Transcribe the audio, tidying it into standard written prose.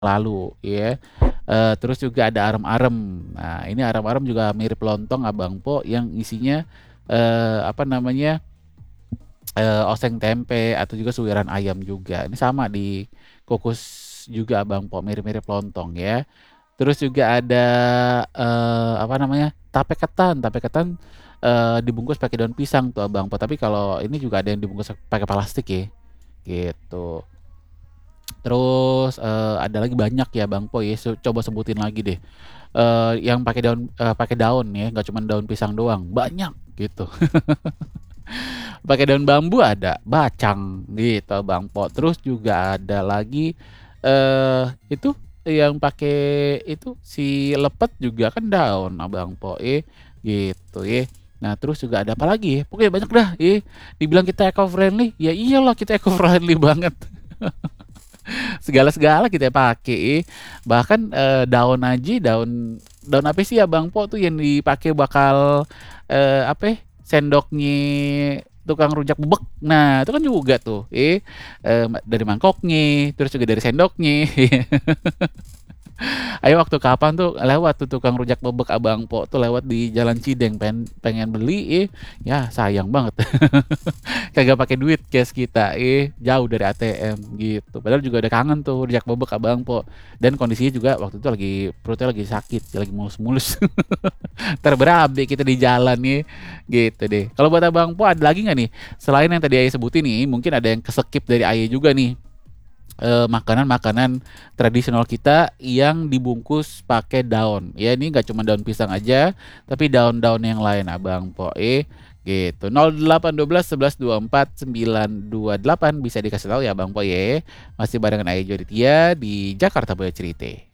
lalu ya. Terus juga ada arem-arem. Nah, ini arem-arem juga mirip lontong Abang Po yang isinya apa namanya? Oseng tempe atau juga suiran ayam juga. Ini sama dikukus juga Abang Po, mirip-mirip lontong ya. Terus juga ada apa namanya? Tape ketan. Tape ketan dibungkus pakai daun pisang tuh Abang Po. Tapi kalau ini juga ada yang dibungkus pakai plastik ya. Gitu. Terus ada lagi banyak ya Bang Po ya. Coba sebutin lagi deh. Yang pakai daun ya, nggak cuma daun pisang doang. Banyak gitu. Pakai daun bambu ada, bacang gitu Bang Po. Terus juga ada lagi itu yang pakai itu si lepet juga kan daun Abang Po gitu ya. Nah, terus juga ada apa lagi ya? Pokoknya banyak dah dibilang kita eco friendly, ya iyalah kita eco friendly banget. Segala-segala kita pakai. Bahkan daun aja, daun daun apa sih ya Bang Po tuh yang dipakai bakal apa ya, sendoknya tukang rujak bebek. Nah, itu kan juga tuh dari mangkoknya, terus juga dari sendoknya. Ayo waktu kapan tuh lewat tuh tukang rujak bebek Abang Po tuh lewat di Jalan Cideng pengen beli ya sayang banget. Kagak pakai duit cash kita jauh dari ATM gitu. Padahal juga udah kangen tuh rujak bebek Abang Po. Dan kondisinya juga waktu itu lagi perutnya lagi sakit, lagi mulus-mulus. Terberabe kita di jalan gitu deh. Kalau buat Abang Po ada lagi nggak nih? Selain yang tadi Ayah sebutin nih, mungkin ada yang keskip dari Ayah juga nih. Makanan-makanan tradisional kita yang dibungkus pakai daun. Ya ini nggak cuma daun pisang aja, tapi daun-daun yang lain Abang Po gitu. 0812 11 24 928 bisa dikasih tahu ya Bang Po ya. Masih barengan Ayu Joditya di Jakarta Boya Cerite.